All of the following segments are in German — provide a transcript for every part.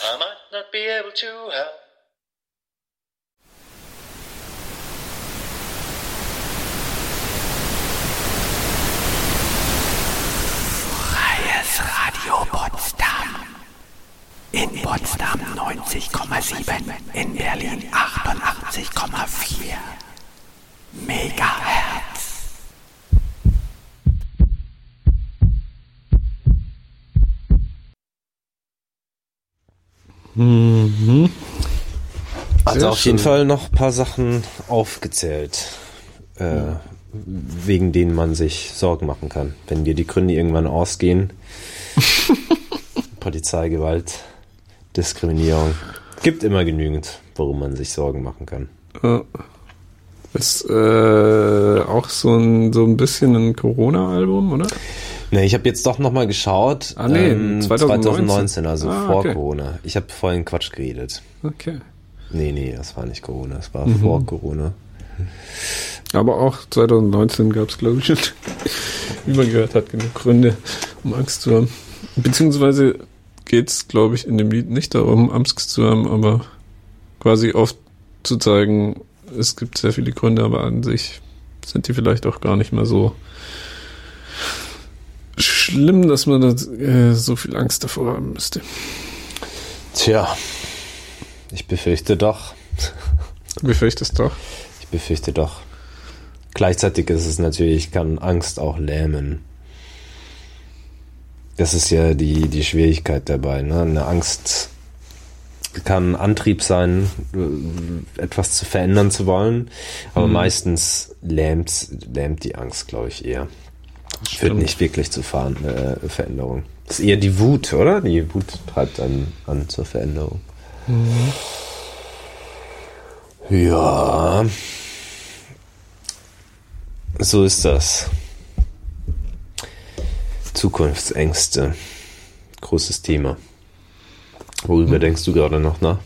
I might not be able to help. Freies Radio Potsdam. In Potsdam 90,7, in Berlin 88,4 Megahertz. Also auf jeden Fall noch ein paar Sachen aufgezählt, wegen denen man sich Sorgen machen kann. Wenn dir die Gründe irgendwann ausgehen, Polizeigewalt, Diskriminierung, gibt immer genügend, worum man sich Sorgen machen kann. Ist auch so ein bisschen ein Corona-Album, oder? Ne, ich habe jetzt doch nochmal geschaut. 2019, also vor okay. Corona. Ich habe vorhin Quatsch geredet. Okay. Nee, das war nicht Corona, das war vor Corona. Aber auch 2019 gab es, glaube ich, schon, wie man gehört hat, genug Gründe, um Angst zu haben. Beziehungsweise geht es, glaube ich, in dem Lied nicht darum, Angst zu haben, aber quasi oft zu zeigen, es gibt sehr viele Gründe, aber an sich sind die vielleicht auch gar nicht mehr so schlimm, dass man da so viel Angst davor haben müsste. Tja, ich befürchte doch. Du befürchtest doch? Ich befürchte doch. Gleichzeitig ist es natürlich, kann Angst auch lähmen. Das ist ja die Schwierigkeit dabei. Ne? Eine Angst kann Antrieb sein, etwas zu verändern zu wollen, aber meistens lähmt die Angst, glaube ich, eher. Führt nicht wirklich zu Veränderung. Das ist eher die Wut, oder? Die Wut treibt einen an zur Veränderung. Ja, so ist das. Zukunftsängste. Großes Thema. Worüber denkst du gerade noch nach?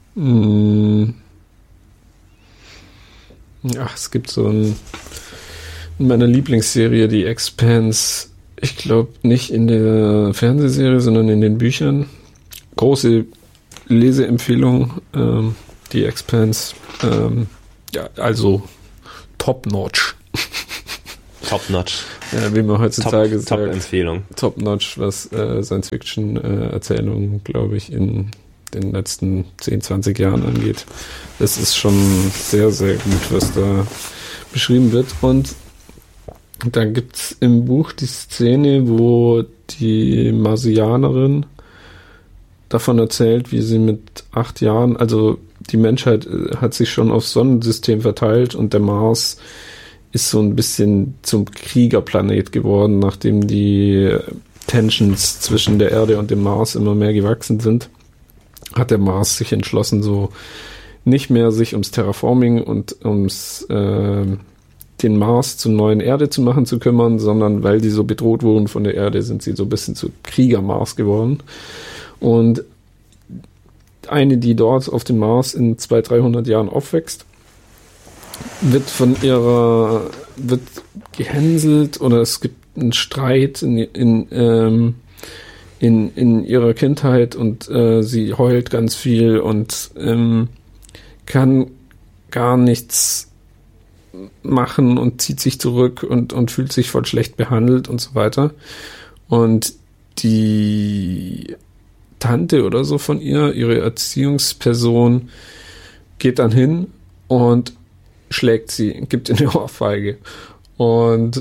Ach, es gibt so in meiner Lieblingsserie, die Expanse, ich glaube nicht in der Fernsehserie, sondern in den Büchern. Große Leseempfehlung, die Expanse. Ja, also top-notch. Top-notch. Ja, wie man heutzutage sagt. Top-Empfehlung. Top-notch, was Science-Fiction-Erzählungen, glaube ich, in den letzten 10, 20 Jahren angeht. Das ist schon sehr, sehr gut, was da beschrieben wird. Und da gibt es im Buch die Szene, wo die Marsianerin davon erzählt, wie sie mit 8 Jahren, also die Menschheit hat sich schon aufs Sonnensystem verteilt und der Mars ist so ein bisschen zum Kriegerplanet geworden, nachdem die Tensions zwischen der Erde und dem Mars immer mehr gewachsen sind, hat der Mars sich entschlossen, so nicht mehr sich ums Terraforming und ums den Mars zur neuen Erde zu machen zu kümmern, sondern weil die so bedroht wurden von der Erde, sind sie so ein bisschen zu Krieger-Mars geworden. Und eine, die dort auf dem Mars in 200-300 Jahren aufwächst, wird gehänselt oder es gibt einen Streit in ihrer Kindheit und sie heult ganz viel und kann gar nichts machen und zieht sich zurück und fühlt sich voll schlecht behandelt und so weiter. Und die Tante oder so von ihr, ihre Erziehungsperson, geht dann hin und schlägt sie, gibt ihr eine Ohrfeige und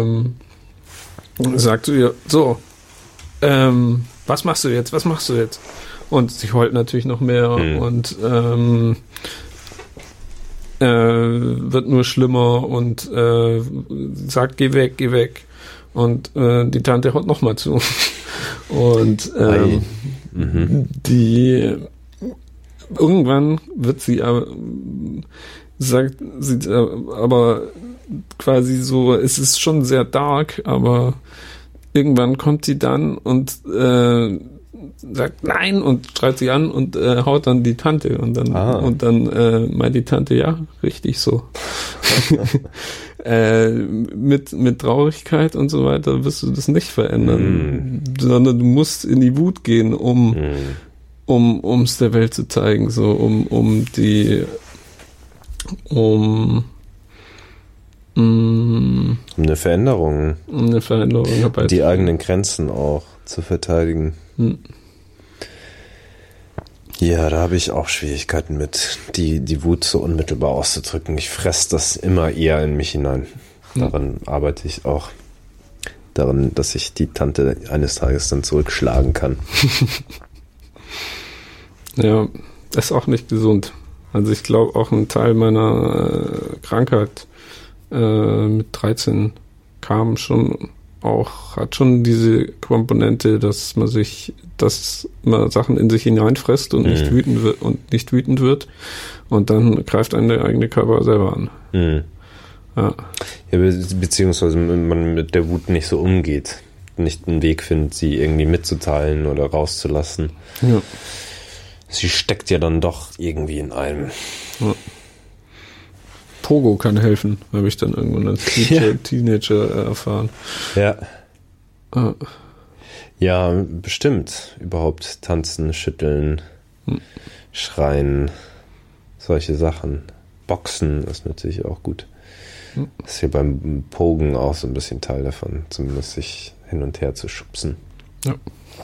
sagt zu ihr, so, was machst du jetzt? Und sie heult natürlich noch mehr und wird nur schlimmer und sagt, geh weg. Und die Tante haut nochmal zu. Und die irgendwann wird sie sagt sie aber quasi so, es ist schon sehr dark, aber irgendwann kommt sie dann und sagt nein und schreit sie an und haut dann die Tante und dann meint die Tante, ja, richtig so. Mit Traurigkeit und so weiter wirst du das nicht verändern, sondern du musst in die Wut gehen, um um's der Welt zu zeigen, so um eine Veränderung. Eine Veränderung herbeizuführen. Die eigenen Grenzen auch zu verteidigen. Ja, da habe ich auch Schwierigkeiten mit, die Wut so unmittelbar auszudrücken. Ich fresse das immer eher in mich hinein. Daran arbeite ich auch. Daran, dass ich die Tante eines Tages dann zurückschlagen kann. Ja, das ist auch nicht gesund. Also ich glaube auch ein Teil meiner Krankheit mit 13 hat schon diese Komponente, dass man Sachen in sich hineinfrisst und nicht wütend wird und dann greift einen der eigene Körper selber an. Ja, beziehungsweise man mit der Wut nicht so umgeht, nicht einen Weg findet, sie irgendwie mitzuteilen oder rauszulassen. Ja. Sie steckt ja dann doch irgendwie in einem. Ja. Pogo kann helfen, habe ich dann irgendwann als Teenager erfahren. Ja. Ja, bestimmt. Überhaupt tanzen, schütteln, schreien, solche Sachen. Boxen ist natürlich auch gut. Das ist hier beim Pogen auch so ein bisschen Teil davon, zumindest sich hin und her zu schubsen. Ja.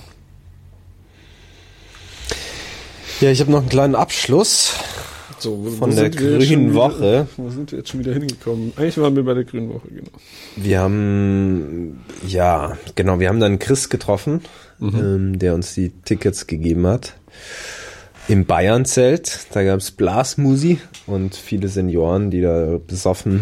Ja, ich habe noch einen kleinen Abschluss von der Grünen Woche. Wo sind wir jetzt schon wieder hingekommen? Eigentlich waren wir bei der Grünen Woche, genau. Wir haben dann Chris getroffen, der uns die Tickets gegeben hat. Im Bayern-Zelt, da gab es Blasmusi und viele Senioren, die da besoffen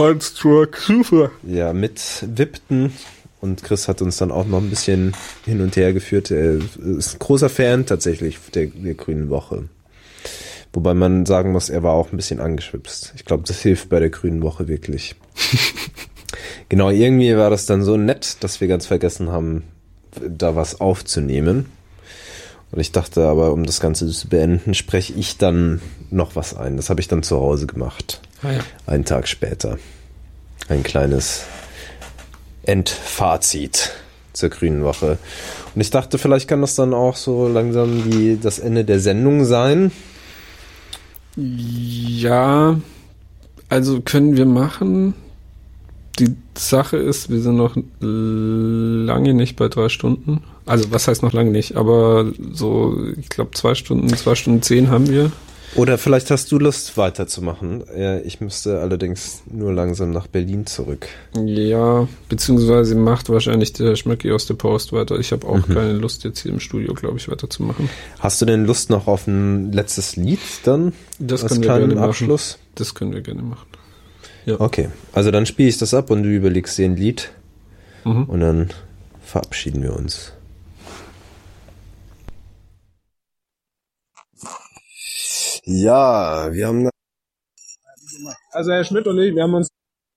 mitwippten. Und Chris hat uns dann auch noch ein bisschen hin und her geführt. Er ist ein großer Fan tatsächlich der Grünen Woche. Wobei man sagen muss, er war auch ein bisschen angeschwipst. Ich glaube, das hilft bei der Grünen Woche wirklich. Genau, irgendwie war das dann so nett, dass wir ganz vergessen haben, da was aufzunehmen. Und ich dachte aber, um das Ganze zu beenden, spreche ich dann noch was ein. Das habe ich dann zu Hause gemacht. Einen Tag später. Ein kleines Endfazit zur Grünen Woche. Und ich dachte, vielleicht kann das dann auch so langsam das Ende der Sendung sein. Ja, also können wir machen. Die Sache ist, wir sind noch lange nicht bei 3 Stunden. Also was heißt noch lange nicht, aber so, ich glaube 2 Stunden 10 haben wir. Oder vielleicht hast du Lust weiterzumachen. Ich müsste allerdings nur langsam nach Berlin zurück. Ja, beziehungsweise macht wahrscheinlich der Schmöcki aus der Post weiter. Ich habe auch keine Lust jetzt hier im Studio, glaube ich, weiterzumachen. Hast du denn Lust noch auf ein letztes Lied dann? Das können wir gerne Abschluss? machen. Das können wir gerne machen. Ja. Okay, also dann spiele ich das ab und du überlegst dir ein Lied und dann verabschieden wir uns. Ja, wir haben... Also Herr Schmidt und ich, wir haben uns...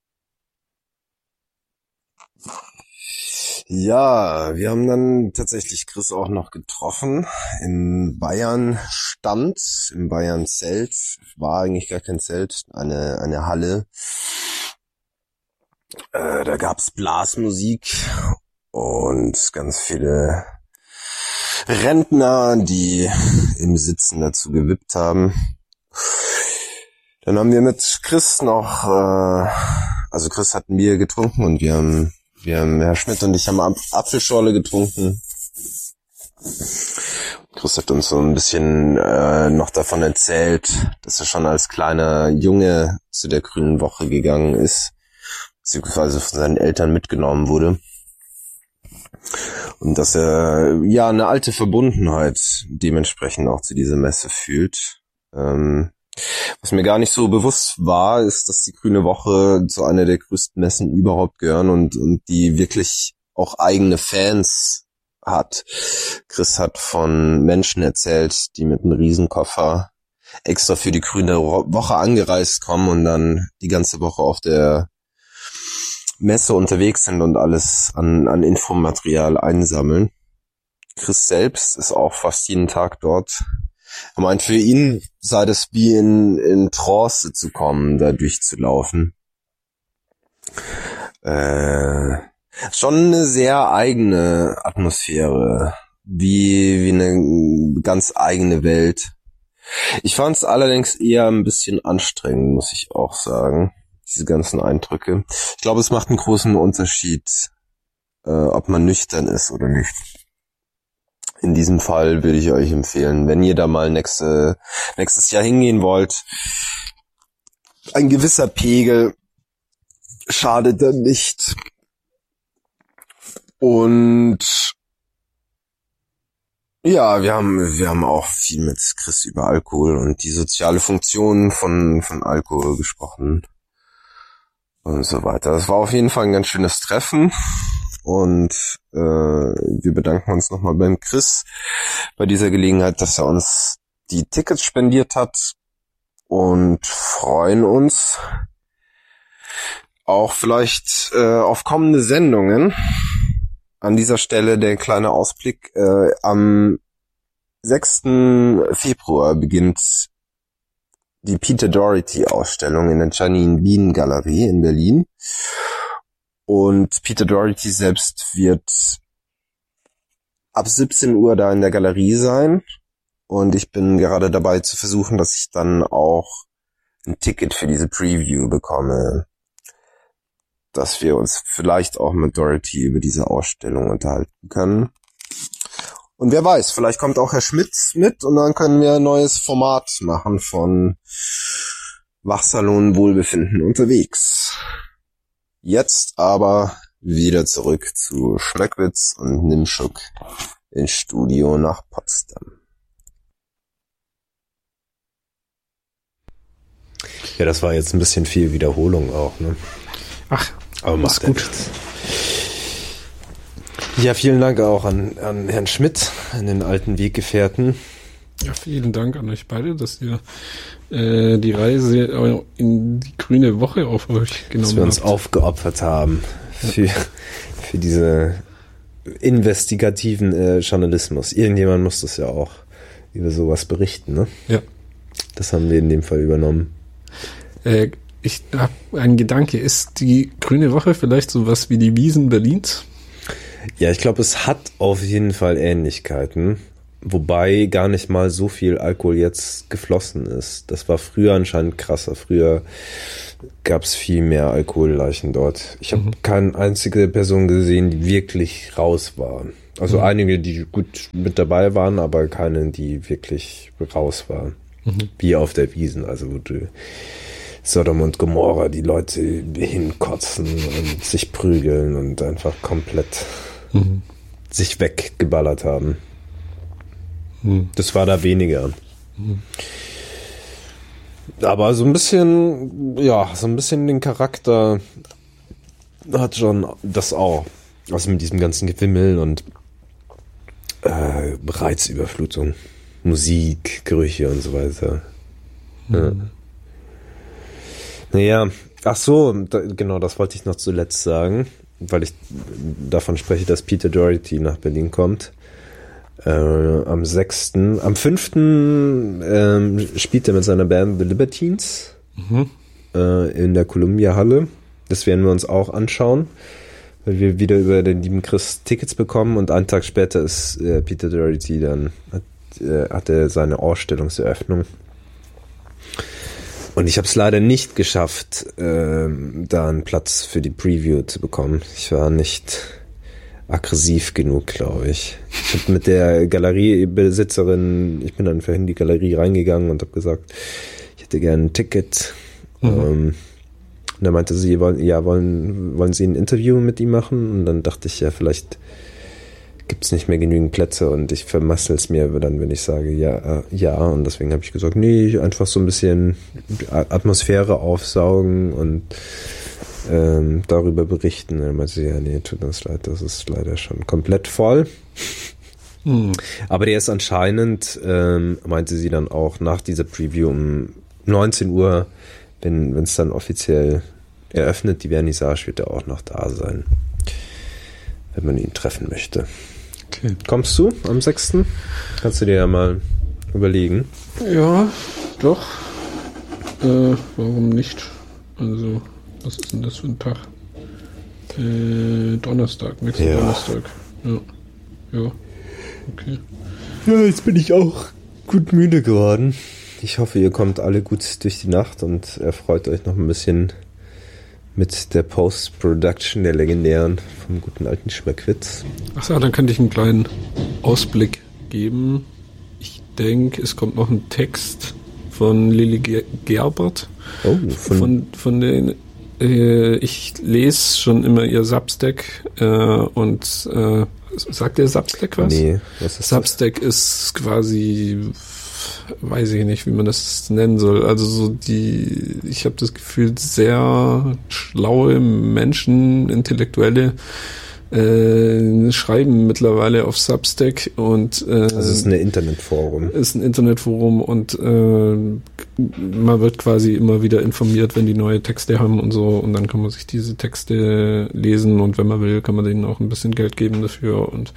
Ja, wir haben dann tatsächlich Chris auch noch getroffen im Bayern-Stand, im Bayern-Zelt. War eigentlich gar kein Zelt, eine Halle. Da gab's Blasmusik und ganz viele Rentner, die im Sitzen dazu gewippt haben. Dann haben wir mit Chris noch, also Chris hat ein Bier getrunken und wir haben Herr Schmidt und ich haben Apfelschorle getrunken. Chris hat uns so ein bisschen noch davon erzählt, dass er schon als kleiner Junge zu der Grünen Woche gegangen ist, beziehungsweise von seinen Eltern mitgenommen wurde. Und dass er eine alte Verbundenheit dementsprechend auch zu dieser Messe fühlt. Was mir gar nicht so bewusst war, ist, dass die Grüne Woche zu einer der größten Messen überhaupt gehören und die wirklich auch eigene Fans hat. Chris hat von Menschen erzählt, die mit einem Riesenkoffer extra für die Grüne Woche angereist kommen und dann die ganze Woche auf der Messe unterwegs sind und alles an Infomaterial einsammeln. Chris selbst ist auch fast jeden Tag dort. Er meint, für ihn sei das wie in Trance zu kommen, da durchzulaufen. Schon eine sehr eigene Atmosphäre wie eine ganz eigene Welt. Ich fand es allerdings eher ein bisschen anstrengend, muss ich auch sagen, diese ganzen Eindrücke. Ich glaube, es macht einen großen Unterschied, ob man nüchtern ist oder nicht. In diesem Fall würde ich euch empfehlen, wenn ihr da mal nächstes Jahr hingehen wollt, ein gewisser Pegel schadet dann nicht. Und ja, wir haben auch viel mit Chris über Alkohol und die soziale Funktion von Alkohol gesprochen und so weiter. Das war auf jeden Fall ein ganz schönes Treffen und wir bedanken uns nochmal beim Chris bei dieser Gelegenheit, dass er uns die Tickets spendiert hat und freuen uns auch vielleicht auf kommende Sendungen. An dieser Stelle der kleine Ausblick. Am 6. Februar beginnt die Peter Doherty-Ausstellung in der Janine Wien Galerie in Berlin. Und Peter Doherty selbst wird ab 17 Uhr da in der Galerie sein. Und ich bin gerade dabei zu versuchen, dass ich dann auch ein Ticket für diese Preview bekomme, dass wir uns vielleicht auch mit Doherty über diese Ausstellung unterhalten können. Und wer weiß, vielleicht kommt auch Herr Schmitz mit und dann können wir ein neues Format machen von Wachsalon Wohlbefinden unterwegs. Jetzt aber wieder zurück zu Schmeckwitz und Nimschuk ins Studio nach Potsdam. Ja, das war jetzt ein bisschen viel Wiederholung auch, ne? Ach, aber macht gut. Ja, vielen Dank auch an Herrn Schmidt, an den alten Weggefährten. Ja, vielen Dank an euch beide, dass ihr die Reise in die grüne Woche auf euch genommen habt. Dass wir uns aufgeopfert haben für diese investigativen Journalismus. Irgendjemand muss das ja auch über sowas berichten, ne? Ja. Das haben wir in dem Fall übernommen. Ich habe einen Gedanke. Ist die Grüne Woche vielleicht sowas wie die Wiesn Berlins? Ja, ich glaube, es hat auf jeden Fall Ähnlichkeiten. Wobei gar nicht mal so viel Alkohol jetzt geflossen ist. Das war früher anscheinend krasser. Früher gab es viel mehr Alkoholleichen dort. Ich habe keine einzige Person gesehen, die wirklich raus war. Also einige, die gut mit dabei waren, aber keine, die wirklich raus waren. Wie auf der Wiesn, also wo du Sodom und Gomorra, die Leute hinkotzen und sich prügeln und einfach komplett sich weggeballert haben. Das war da weniger. Aber so ein bisschen den Charakter hat schon das auch. Also mit diesem ganzen Gewimmel und Reizüberflutung, Musik, Gerüche und so weiter. Ja. Naja, ach so, genau, das wollte ich noch zuletzt sagen, weil ich davon spreche, dass Peter Doherty nach Berlin kommt. Am 5. Spielt er mit seiner Band The Libertines in der Columbia Halle. Das werden wir uns auch anschauen, weil wir wieder über den lieben Chris Tickets bekommen und einen Tag später ist Peter Doherty dann, hat er seine Ausstellungseröffnung. Und ich habe es leider nicht geschafft, da einen Platz für die Preview zu bekommen. Ich war nicht aggressiv genug, glaube ich. Ich habe mit der Galeriebesitzerin, ich bin dann vorhin in die Galerie reingegangen und habe gesagt, ich hätte gerne ein Ticket. Und dann meinte sie, wollen Sie ein Interview mit ihm machen? Und dann dachte ich, ja, vielleicht gibt's nicht mehr genügend Plätze und ich vermassel es mir dann, wenn ich sage ja. Und deswegen habe ich gesagt, nee, einfach so ein bisschen Atmosphäre aufsaugen und darüber berichten. Und dann meinte sie, ja, nee, tut uns leid, das ist leider schon komplett voll. Aber der ist anscheinend, meinte sie dann auch, nach dieser Preview um 19 Uhr, wenn es dann offiziell eröffnet, die Vernissage, wird er auch noch da sein, wenn man ihn treffen möchte. Okay. Kommst du am 6.? Kannst du dir ja mal überlegen. Ja, doch. Warum nicht? Also, was ist denn das für ein Tag? Donnerstag, nächsten Donnerstag. Ja. Okay. Ja, jetzt bin ich auch gut müde geworden. Ich hoffe, ihr kommt alle gut durch die Nacht und erfreut euch noch ein bisschen mit der Post-Production der legendären vom guten alten Schmeckwitz. Achso, dann könnte ich einen kleinen Ausblick geben. Ich denke, es kommt noch ein Text von Lilly Gerbert. Oh, von den ich lese schon immer ihr Substack und sagt der Substack was? Nee, was ist Substack ist quasi, weiß ich nicht, wie man das nennen soll. Also so ich habe das Gefühl, sehr schlaue Menschen, Intellektuelle schreiben mittlerweile auf Substack und das ist ein Internetforum. Ist ein Internetforum und man wird quasi immer wieder informiert, wenn die neue Texte haben und so, und dann kann man sich diese Texte lesen und wenn man will, kann man denen auch ein bisschen Geld geben dafür. Und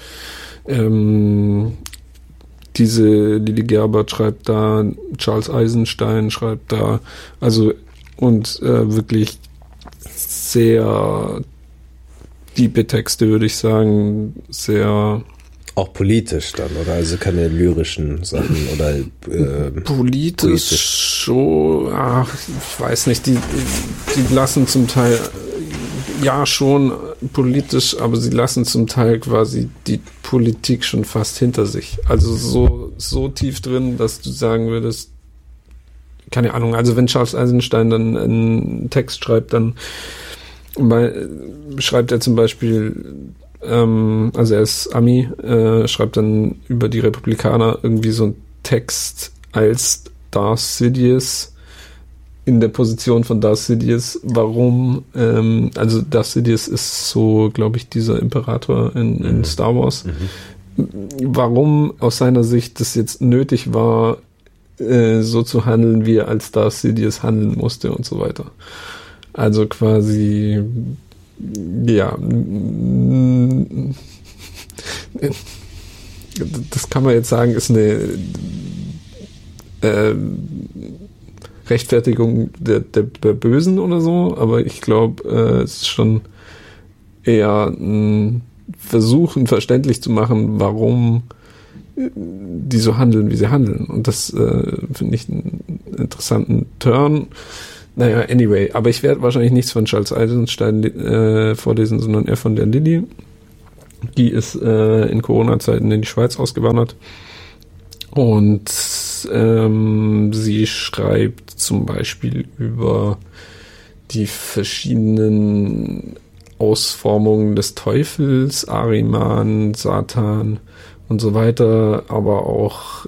diese Lilly Gerbert schreibt da, Charles Eisenstein schreibt da, also und wirklich sehr tiefe Texte, würde ich sagen, sehr auch politisch dann, oder? Also keine lyrischen Sachen oder politisch schon, ich weiß nicht, die lassen zum Teil ja schon politisch, aber sie lassen zum Teil quasi die Politik schon fast hinter sich. Also so tief drin, dass du sagen würdest, keine Ahnung, also wenn Charles Eisenstein dann einen Text schreibt, dann schreibt er zum Beispiel, also er ist Ami, schreibt dann über die Republikaner irgendwie so einen Text als Darth Sidious in der Position von Darth Sidious, warum, also Darth Sidious ist so, glaube ich, dieser Imperator in Star Wars, warum aus seiner Sicht das jetzt nötig war, so zu handeln, wie er als Darth Sidious handeln musste und so weiter. Also quasi, ja, das kann man jetzt sagen, ist eine Rechtfertigung der Bösen oder so, aber ich glaube, es ist schon eher ein Versuchen, verständlich zu machen, warum die so handeln, wie sie handeln. Und das finde ich einen interessanten Turn. Naja, anyway, aber ich werde wahrscheinlich nichts von Charles Eisenstein vorlesen, sondern eher von der Lilly. Die ist in Corona-Zeiten in die Schweiz ausgewandert. Und sie schreibt zum Beispiel über die verschiedenen Ausformungen des Teufels, Ahriman, Satan und so weiter, aber auch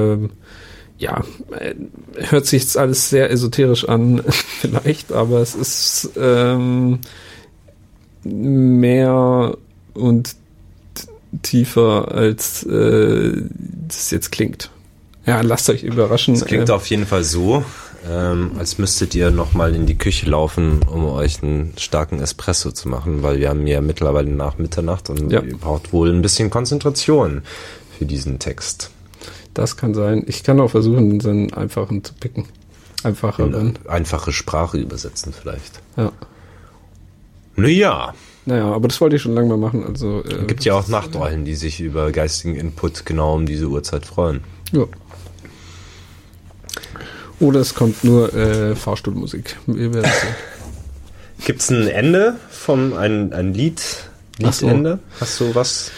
hört sich jetzt alles sehr esoterisch an, vielleicht, aber es ist mehr und tiefer, als das jetzt klingt. Ja, lasst euch überraschen. Es klingt auf jeden Fall so, als müsstet ihr nochmal in die Küche laufen, um euch einen starken Espresso zu machen, weil wir haben ja mittlerweile nach Mitternacht und ihr braucht wohl ein bisschen Konzentration für diesen Text. Das kann sein. Ich kann auch versuchen, so einen einfachen zu picken. Einfache Sprache übersetzen vielleicht. Ja. Naja, aber das wollte ich schon lange mal machen. Also gibt ja auch Nachtrollen, die sich über geistigen Input genau um diese Uhrzeit freuen. Ja. Oder es kommt nur Fahrstuhlmusik. Wir werden sehen. Gibt es ein Ende ein Liedende? Hast du was?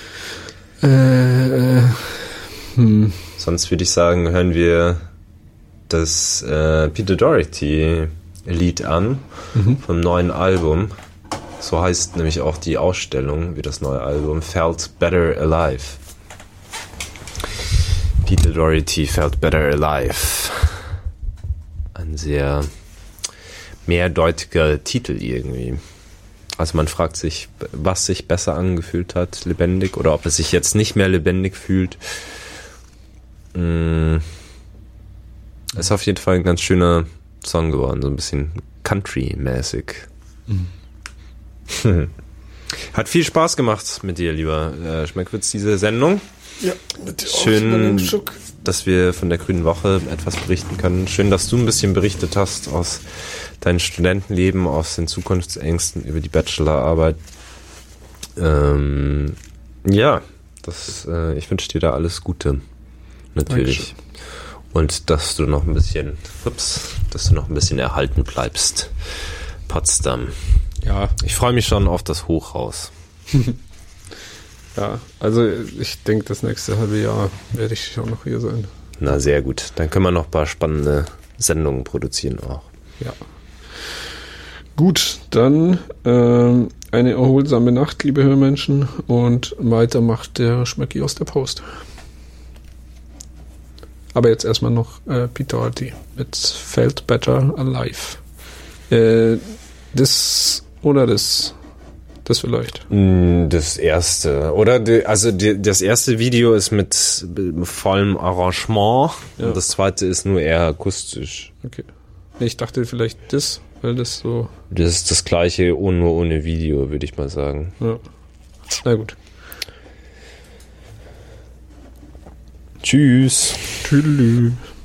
Sonst würde ich sagen, hören wir das Peter Doherty Lied an vom neuen Album. So heißt nämlich auch die Ausstellung, wie das neue Album, Felt Better Alive. Peter Doherty, Felt Better Alive. Ein sehr mehrdeutiger Titel irgendwie. Also man fragt sich, was sich besser angefühlt hat, lebendig, oder ob es sich jetzt nicht mehr lebendig fühlt. Ist auf jeden Fall ein ganz schöner Song geworden, so ein bisschen Country-mäßig. Hat viel Spaß gemacht mit dir, lieber Schmeckwitz, diese Sendung. Ja, schön, dass wir von der Grünen Woche etwas berichten können. Schön, dass du ein bisschen berichtet hast aus deinem Studentenleben, aus den Zukunftsängsten über die Bachelorarbeit. Das Ich wünsche dir da alles Gute. Natürlich. Dankeschön. Und dass du noch ein bisschen erhalten bleibst. Potsdam. Ja. Ich freue mich schon auf das Hochhaus. Ja, also ich denke, das nächste halbe Jahr werde ich schon noch hier sein. Na, sehr gut. Dann können wir noch ein paar spannende Sendungen produzieren auch. Ja. Gut, dann eine erholsame Nacht, liebe Hörmenschen. Und weiter macht der Schmöcki aus der Post. Aber jetzt erstmal noch Peter Orti mit Felt Better Alive. Das oder das? Das vielleicht. Das erste. Oder das erste Video ist mit vollem Arrangement und das zweite ist nur eher akustisch. Okay. Ich dachte vielleicht das, weil das so... Das ist das gleiche, nur ohne Video, würde ich mal sagen. Ja. Na gut. Tschüss. Tschüss.